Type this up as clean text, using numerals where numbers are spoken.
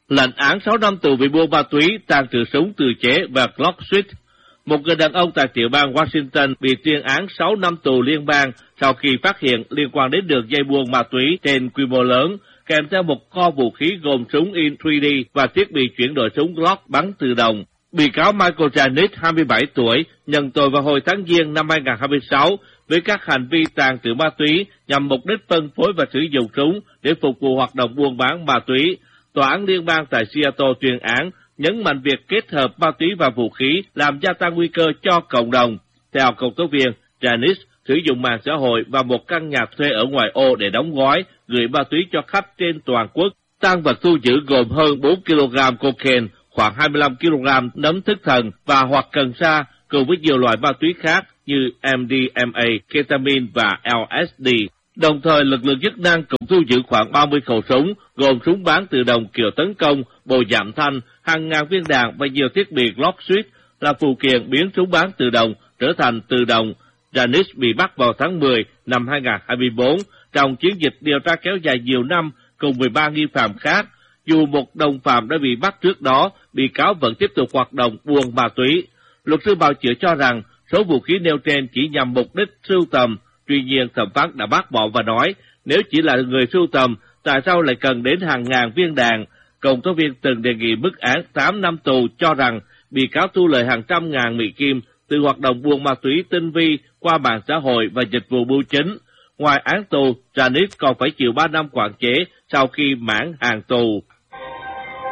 Lệnh án 6 năm tù vì buôn ma túy, tàng trữ súng tự chế và Glock Street. Một người đàn ông tại tiểu bang Washington bị tuyên án 6 năm tù liên bang sau khi phát hiện liên quan đến đường dây buôn ma túy trên quy mô lớn, kèm theo một kho vũ khí gồm súng in 3D và thiết bị chuyển đổi súng Glock bắn tự động. Bị cáo Michael Janis, 27 tuổi, nhận tội vào hồi tháng Giêng năm 2026 với các hành vi tàng trữ ma túy nhằm mục đích phân phối và sử dụng súng để phục vụ hoạt động buôn bán ma túy. Tòa án liên bang tại Seattle tuyên án nhấn mạnh việc kết hợp ma túy và vũ khí làm gia tăng nguy cơ cho cộng đồng. Theo công tố viên, Janis sử dụng mạng xã hội và một căn nhà thuê ở ngoài ô để đóng gói, gửi ma túy cho khách trên toàn quốc. Tang vật thu giữ gồm hơn 4 kg cocaine, khoảng 25 kg nấm thức thần và hoặc cần sa, cùng với nhiều loại ma túy khác như MDMA, ketamine và LSD. Đồng thời, lực lượng chức năng cũng thu giữ khoảng 30 khẩu súng, gồm súng bắn tự động kiểu tấn công, bộ giảm thanh, hàng ngàn viên đạn và nhiều thiết bị Glock Street là phụ kiện biến súng bắn tự động trở thành tự động. Janis bị bắt vào tháng 10 năm 2024 trong chiến dịch điều tra kéo dài nhiều năm cùng 13 nghi phạm khác. Dù một đồng phạm đã bị bắt trước đó, bị cáo vẫn tiếp tục hoạt động buôn ma túy. Luật sư bào chữa cho rằng số vũ khí nêu trên chỉ nhằm mục đích sưu tầm. Tuy nhiên, thẩm phán đã bác bỏ và nói, nếu chỉ là người sưu tầm, tại sao lại cần đến hàng ngàn viên đạn? Công tố viên từng đề nghị mức án 8 năm tù cho rằng bị cáo thu lời hàng trăm ngàn Mỹ Kim từ hoạt động buôn ma túy tinh vi qua mạng xã hội và dịch vụ bưu chính. Ngoài án tù, Janis còn phải chịu 3 năm quản chế sau khi mãn hạn tù.